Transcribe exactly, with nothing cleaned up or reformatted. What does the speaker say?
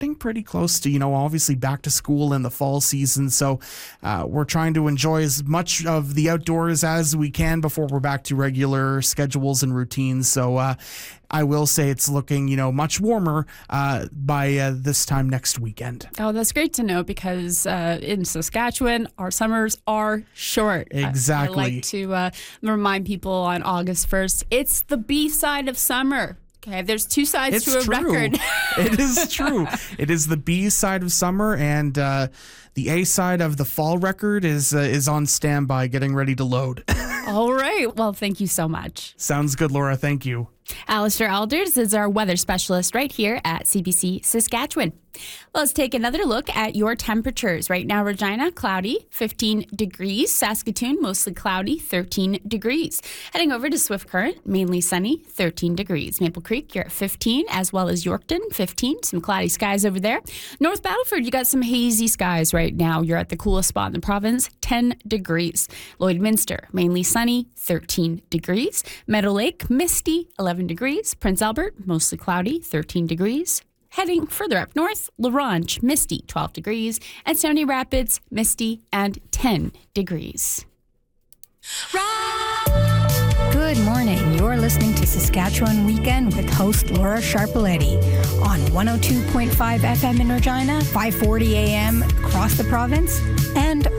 getting pretty close to, you know, obviously back to school in the fall season. So uh, we're trying to enjoy as much of the outdoors as we can before we're back to regular schedules and routines. So uh, I will say it's looking, you know, much warmer uh, by uh, this time next weekend. Oh, that's great to know because uh, in Saskatchewan, our summers are short. Exactly. I, I like to uh, remind people on August first, it's the B side of summer. Okay, there's two sides it's to a true. record. It is true. It is the B side of summer, and uh, the A side of the fall record is uh, is on standby, getting ready to load. All right. Well, thank you so much. Sounds good, Laura. Thank you. Alistair Alders is our weather specialist right here at C B C Saskatchewan. Let's take another look at your temperatures. Right now, Regina, cloudy, fifteen degrees. Saskatoon, mostly cloudy, thirteen degrees. Heading over to Swift Current, mainly sunny, thirteen degrees. Maple Creek, you're at fifteen, as well as Yorkton, fifteen. Some cloudy skies over there. North Battleford, you got some hazy skies right now. You're at the coolest spot in the province, ten degrees. Lloydminster, mainly sunny, thirteen degrees. Meadow Lake, misty, eleven degrees. Prince Albert, mostly cloudy, thirteen degrees. Heading further up north, La Ronge, misty, twelve degrees, and Stony Rapids, misty, and ten degrees. Good morning. You're listening to Saskatchewan Weekend with host Laura Sharpaletti on one oh two point five F M in Regina, five forty A M across the province, and